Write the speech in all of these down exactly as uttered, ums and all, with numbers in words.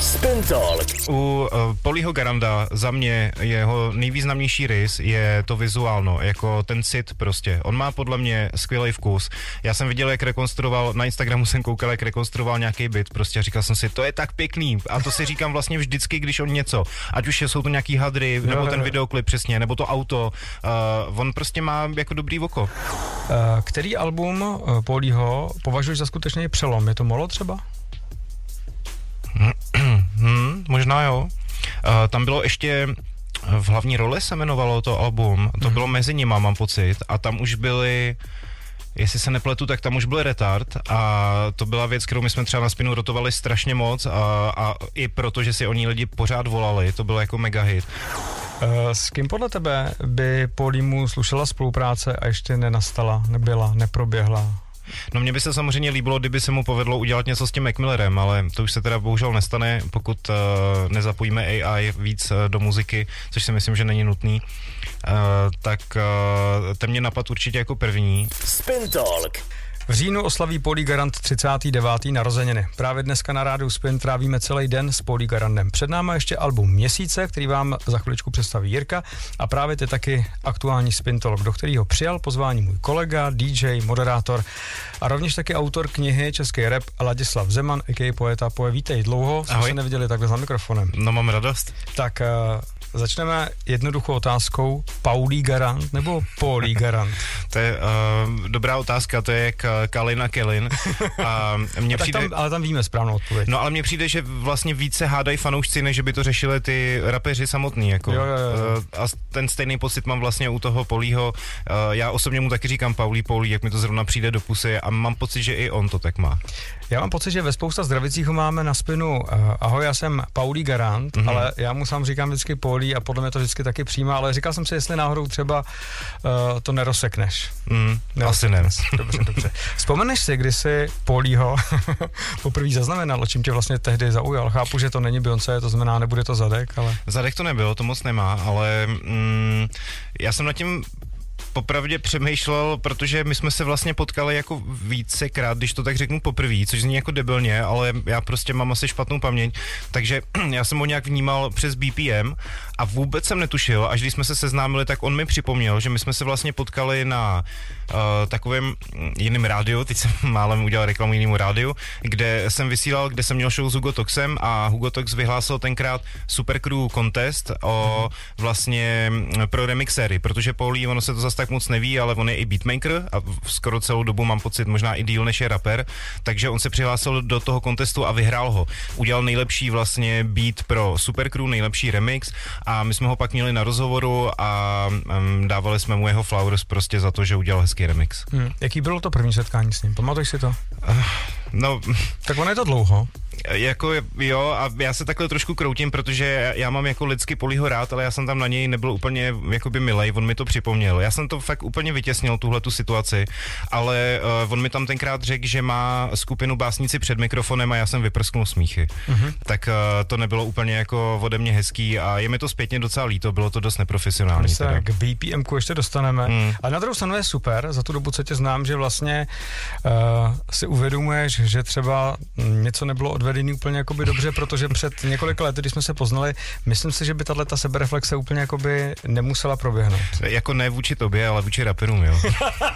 Spin Talk. U uh, Pauliho Garanda za mě jeho nejvýznamnější rys je to vizuálno, jako ten cit prostě. On má podle mě skvělý vkus. Já jsem viděl, jak rekonstruoval, na Instagramu jsem koukal, jak rekonstruoval nějaký byt prostě a říkal jsem si, to je tak pěkný. A to si říkám vlastně vždycky, když on něco, ať už jsou to nějaký hadry, nebo jo, ten jo. videoklip přesně, nebo to auto, uh, on prostě má jako dobrý oko. Uh, který album uh, Pauliho považuješ za skutečný přelom? Je to Molo třeba? Hmm, možná jo. Uh, tam bylo ještě v hlavní roli se jmenovalo to album, to bylo mezi nima, mám pocit, a tam už byly, jestli se nepletu, tak tam už byl Retard a to byla věc, kterou my jsme třeba na Spinu rotovali strašně moc a, a i proto, že si o ní lidi pořád volali, to bylo jako mega hit. Uh, s kým podle tebe by Paulimu slušela spolupráce a ještě nenastala, nebyla, neproběhla? No mně by se samozřejmě líbilo, kdyby se mu povedlo udělat něco s tím Mac Millerem, ale to už se teda bohužel nestane, pokud uh, nezapojíme A I víc uh, do muziky, což si myslím, že není nutný. Uh, tak uh, ten mě napadl určitě jako první. Spin Talk. V říjnu oslaví Paulie Garant třicáté deváté narozeniny. Právě dneska na rádiu Spin trávíme celý den s Paulie Garandem. Před námi ještě album Měsíce, který vám za chviličku představí Jirka, a právě to je taky aktuální Spin Talk, do kterého přijal pozvání můj kolega, D J, moderátor a rovněž taky autor knihy Český rap Ladislav Zeman, a k a poeta. Poe, vítej, dlouho jsme Ahoj. se neviděli takhle za mikrofonem. No mám radost. Tak uh, začneme jednoduchou otázkou. Paulie Garant nebo Paulie Garant? To je uh, dobrá otázka, to je jak Kalin a Kelin. A mně A tak přijde... tam, ale tam víme správnou odpověď. No ale mně přijde, že vlastně více hádají fanoušci, než by to řešili ty rapeři samotný. Jako. Jo, jo, jo. A ten stejný pocit mám vlastně u toho Paulího. Já osobně mu taky říkám Paulí, Paulí, jak mi to zrovna přijde do pusy a mám pocit, že i on to tak má. Já mám pocit, že ve spousta zdravicích ho máme na Spinu. Uh, ahoj, já jsem Paulie Garant, mm-hmm. ale já mu sám říkám vždycky Paulie a podle mě to vždycky taky přijímá, ale říkal jsem si, jestli náhodou třeba uh, to nerozsekneš. Mm, asi ne. Dobře, dobře. Vzpomeneš si, kdy jsi Paulieho poprvé zaznamenal, o čím tě vlastně tehdy zaujal? Chápu, že to není Beyoncé, to znamená, nebude to zadek, ale... Zadek to nebylo, to moc nemá, ale mm, já jsem nad tím popravdě přemýšlel, protože my jsme se vlastně potkali jako vícekrát, když to tak řeknu poprvé, což zní jako debilně, ale já prostě mám asi špatnou paměť, takže já jsem ho nějak vnímal přes B P M a vůbec jsem netušil, až když jsme se seznámili, tak on mi připomněl, že my jsme se vlastně potkali na uh, takovém jiném rádiu, teď jsem málem udělal reklamu jinému rádiu, kde jsem vysílal, kde jsem měl show s Hugo Toxem a Hugo Tox vyhlásil tenkrát Super Crew Contest o vlastně pro remixéry, protože Paulie, ono se to zase tak moc neví, ale on je i beatmaker a skoro celou dobu mám pocit, možná i díl než je rapper, takže on se přihlásil do toho kontestu a vyhrál ho. Udělal nejlepší vlastně beat pro Super Crew, nejlepší remix a my jsme ho pak měli na rozhovoru a um, dávali jsme mu jeho flowers prostě za to, že udělal hezký remix. Hmm. Jaký bylo to první setkání s ním? Pamatuješ si to? Uh, no... Tak ono je to dlouho. Jako jo, a já se takhle trošku kroutím, protože já mám jako lidsky Paulieho rád, ale já jsem tam na něj nebyl úplně jakoby milej, on mi to připomněl. Já jsem to fakt úplně vytěsnil, tuhle tu situaci, ale uh, on mi tam tenkrát řekl, že má skupinu Básníci před mikrofonem a já jsem vyprsknul smíchy. Uh-huh. Tak uh, to nebylo úplně jako ode mě hezký a je mi to zpětně docela líto, bylo to dost neprofesionální. My se k B P M ku ještě dostaneme, hmm. ale na druhou stranu je super, za tu dobu, co tě znám, že vlastně uh, si uvědomuješ, že třeba něco nebylo odvedený úplně jakoby dobře, protože před několika lety, když jsme se poznali, myslím si, že by tato sebereflexe úplně jakoby nemusela proběhnout. Jako ne vůči tobě, ale vůči raperům, jo.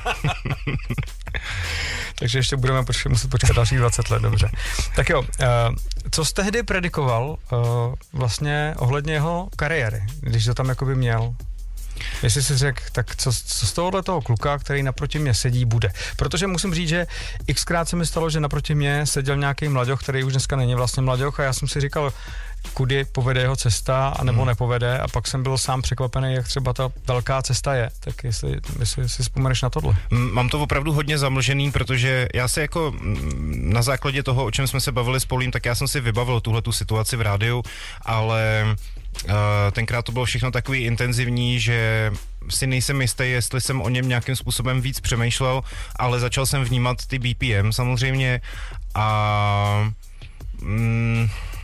Takže ještě budeme počkat, muset počkat dalších dvacet let, dobře. Tak jo, uh, co jsi tehdy predikoval uh, vlastně ohledně jeho kariéry, když to tam jakoby měl? Jestli si řekl, tak co, co z tohohle toho kluka, který naproti mě sedí, bude. Protože musím říct, že xkrát se mi stalo, že naproti mě seděl nějaký mlaďoch, který už dneska není vlastně mlaďoch a já jsem si říkal, kudy povede jeho cesta, anebo hmm. nepovede a pak jsem byl sám překvapený, jak třeba ta velká cesta je. Tak jestli, jestli si vzpomeneš na tohle. Mám to opravdu hodně zamlžený, protože já se jako na základě toho, o čem jsme se bavili s Paulím, tak já jsem si vybavil tuhle tu situaci v rádiu, ale uh, tenkrát to bylo všechno takový intenzivní, že si nejsem jistý, jestli jsem o něm nějakým způsobem víc přemýšlel, ale začal jsem vnímat ty B P M samozřejmě a mm,